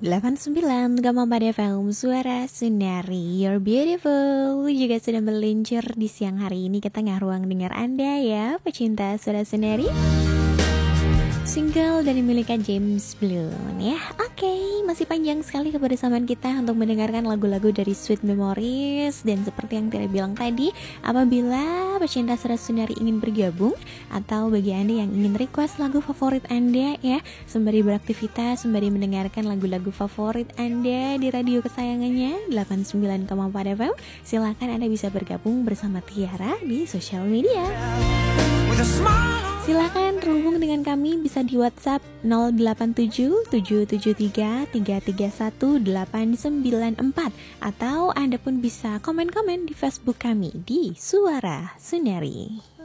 89,4 FM Suara Sunari, You're beautiful. Juga sudah meluncur di siang hari ini ke tengah ruang dengar Anda ya, pecinta Suara Sunari. Single dari milik James Blunt ya. Oke, masih panjang sekali kebersamaan kita untuk mendengarkan lagu-lagu dari Sweet Memories. Dan seperti yang Tira bilang tadi, apabila pecinta Suara Sunari ingin bergabung, atau bagi Anda yang ingin request lagu favorit Anda ya, sembari beraktivitas, sembari mendengarkan lagu-lagu favorit Anda di radio kesayangannya 89,4 FM, silakan Anda bisa bergabung bersama Tiara di sosial media. Silakan terhubung dengan kami bisa di WhatsApp 087773318994 atau Anda pun bisa komen-komen di Facebook kami di Suara Sunari.